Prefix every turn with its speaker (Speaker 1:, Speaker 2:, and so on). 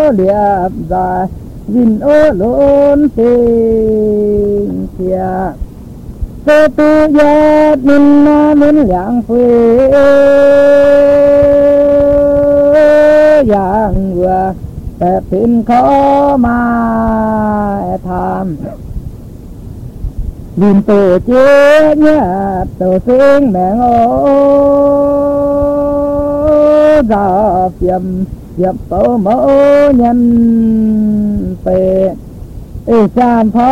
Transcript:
Speaker 1: liệp dài nhìn ô lộn tình kia cơ tu giác mình muốn lạng phê dạng vừaแต่เป็นขอมาทำยินตัวเจี๊ยเนี่ยตัวเสียงแมงโอ้ดาเพียมโตโมยันเปจามพอ